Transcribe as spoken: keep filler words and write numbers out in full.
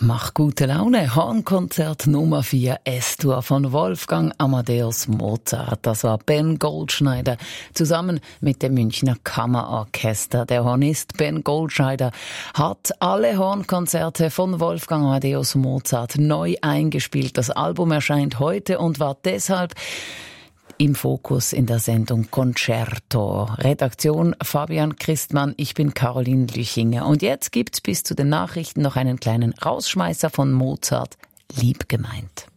Mach gute Laune. Hornkonzert Nummer vier, S-Dur von Wolfgang Amadeus Mozart. Das war Ben Goldschneider zusammen mit dem Münchner Kammerorchester. Der Hornist Ben Goldschneider hat alle Hornkonzerte von Wolfgang Amadeus Mozart neu eingespielt. Das Album erscheint heute und war deshalb im Fokus in der Sendung Concerto. Redaktion Fabian Christmann, ich bin Caroline Lüchinger. Und jetzt gibt's bis zu den Nachrichten noch einen kleinen Rausschmeißer von Mozart, lieb gemeint.